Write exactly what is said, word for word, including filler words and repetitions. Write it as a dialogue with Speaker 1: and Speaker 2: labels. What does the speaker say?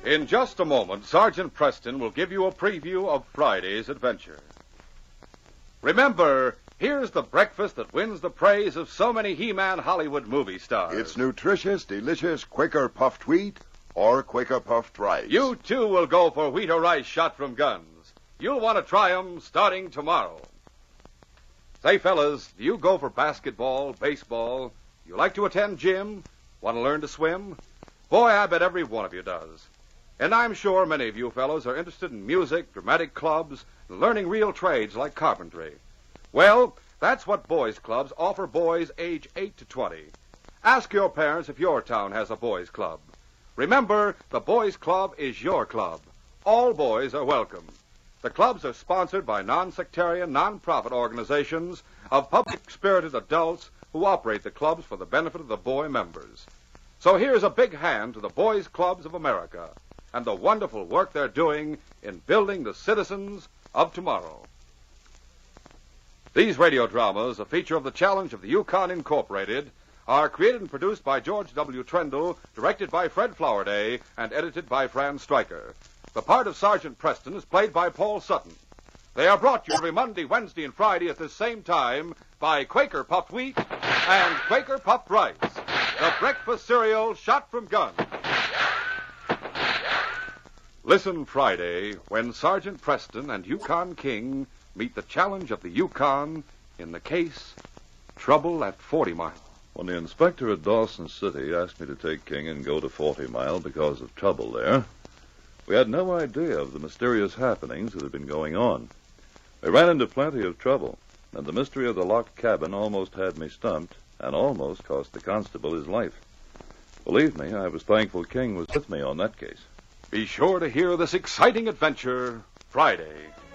Speaker 1: In just a moment, Sergeant Preston will give you a preview of Friday's adventure. Remember, here's the breakfast that wins the praise of so many He-Man Hollywood movie stars.
Speaker 2: It's nutritious, delicious Quaker puffed wheat or Quaker puffed rice.
Speaker 1: You, too, will go for wheat or rice shot from guns. You'll want to try 'em starting tomorrow. Say, fellas, do you go for basketball, baseball? You like to attend gym? Want to learn to swim? Boy, I bet every one of you does. And I'm sure many of you fellows are interested in music, dramatic clubs, and learning real trades like carpentry. Well, that's what boys' clubs offer boys age eight to twenty. Ask your parents if your town has a boys' club. Remember, the boys' club is your club. All boys are welcome. The clubs are sponsored by non-sectarian, non-profit organizations of public-spirited adults who operate the clubs for the benefit of the boy members. So here's a big hand to the Boys Clubs of America and the wonderful work they're doing in building the citizens of tomorrow. These radio dramas, a feature of the Challenge of the Yukon Incorporated, are created and produced by George W. Trendle, directed by Fred Flowerday, and edited by Fran Stryker. The part of Sergeant Preston is played by Paul Sutton. They are brought to you every Monday, Wednesday, and Friday at this same time by Quaker Puffed Wheat and Quaker Puffed Rice, the breakfast cereal shot from guns. Listen Friday when Sergeant Preston and Yukon King meet the challenge of the Yukon in the case Trouble at Forty Mile.
Speaker 3: When the inspector at Dawson City asked me to take King and go to Forty Mile because of trouble there, we had no idea of the mysterious happenings that had been going on. We ran into plenty of trouble, and the mystery of the locked cabin almost had me stumped and almost cost the constable his life. Believe me, I was thankful King was with me on that case.
Speaker 1: Be sure to hear this exciting adventure Friday.